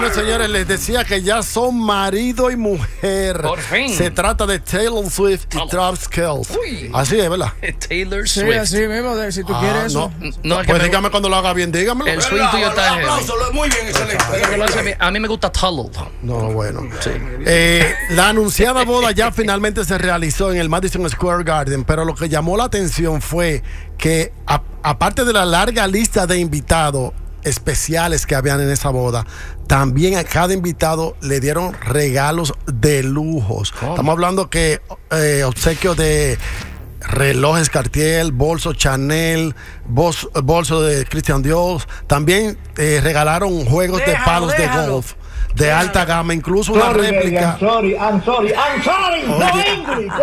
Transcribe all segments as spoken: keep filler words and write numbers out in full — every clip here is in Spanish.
Bueno, señores, les decía que ya son marido y mujer. Por fin. Se trata de Taylor Swift y Travis Kelce. Así es, ¿verdad? Taylor Sí, Swift. así mismo, de- si tú Ah, quieres eso. no. No, es que Pues me- dígame cuando lo haga bien, dígamelo. El swing tuyo está heavy. Aplauso, muy bien, excelente. A mí me gusta Tunnel. No, bueno. Eh, la anunciada boda ya finalmente se realizó en el Madison Square Garden, pero lo que llamó la atención fue que, a- aparte de la larga lista de invitados especiales que habían en esa boda, también a cada invitado le dieron regalos de lujos. ¿Cómo? Estamos hablando que eh, obsequios de relojes Cartier, bolso Chanel, bos- bolso de Christian Dior. También eh, regalaron juegos de Déjalo, palos de déjalo. golf de alta gama, incluso una Sorry, baby, réplica. I'm sorry, I'm sorry, I'm sorry, no Oye. English.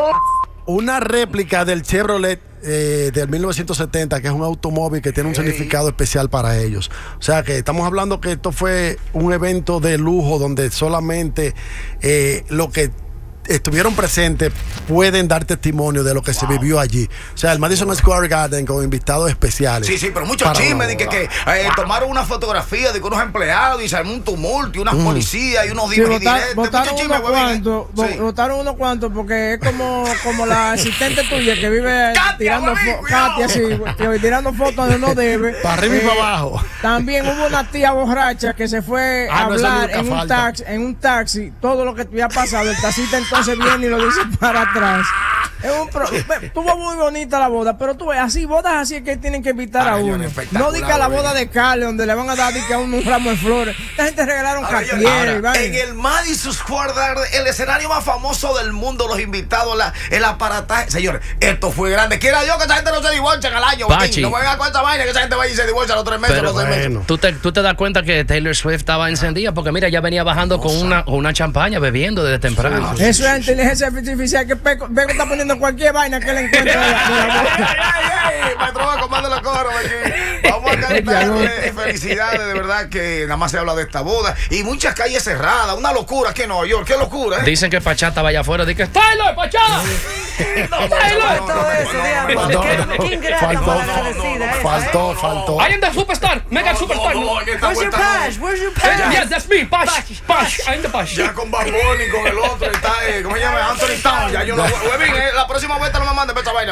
Una réplica del Chevrolet eh, del mil novecientos setenta, que es un automóvil que tiene un significado especial para ellos. O sea que estamos hablando que esto fue un evento de lujo donde solamente eh, lo que estuvieron presentes pueden dar testimonio de lo que se vivió allí. O sea, el Madison Square Garden con invitados especiales. Sí, sí, pero muchos para chismes una de que, boda. que eh, tomaron una fotografía de que unos empleados y se armó un tumulto y unas Mm. policías y unos Sí, dimes y votar- diretes. votaron Muchos unos chismes, huevín, ¿eh? cuantos, vo- Sí. votaron unos cuantos porque es como, como la asistente tuya que vive Katia, tirando huevín, fotos, cuidado. Katia, sí, que vive tirando fotos donde no debe. Para arriba y Eh, para abajo. También hubo una tía borracha que se fue Ah, a no, esa hablar nunca en un, falta. taxi, en un taxi, todo lo que había pasado. El taxista entonces viene y lo dice para atrás. Es un pro- ve, Estuvo muy bonita la boda, pero tú ves, así, bodas así es que tienen que invitar Ah, a señor, uno. espectacular, No diga la güey. boda de Carle, donde le van a dar di que a un, un ramo de flores. Esta gente regalaron Ahora, yo- Cartier y ahora, vaina. en el Madison Square Garden, el escenario más famoso del mundo, los invitados, la, el aparataje. Señores, esto fue grande. Quiera Dios que esa gente no se divorcie al año. Pachi. Botín. No me venga con esa vaina que esa gente vaya y se divorcia a los tres meses, Pero a los seis meses. bueno. ¿Tú te, tú te das cuenta que Taylor Swift estaba encendida porque mira, ya venía bajando con una, con una champaña bebiendo desde temprano. Eso es inteligencia artificial que Peco, Peco está poniendo cualquier vaina que le encuentre. de la- de la boda. Ay, ay, ay, patrón, comando los coros aquí. Vamos a cantarle felicidades, de verdad que nada más se habla de esta boda y muchas calles cerradas, una locura aquí en Nueva York, qué locura, ¿eh? Dicen que Pachá vaya afuera. Dice que Taylor, Pachá. Taylor. todo eso, Diana. Faltó, Qué- qué ingrata, faltó, malagradecida esa, faltó, faltó. I am the superstar, mega superstar. Where's your pash? Where's your pash? Yes, that's me, Pash, Pash, I'm the Pash. Ya con Bad Bunny, con el otro, está, eh, ¿cómo se llama? Anthony Town, ya yo no, huevín, eh, la próxima vuelta no me manden para esa vaina.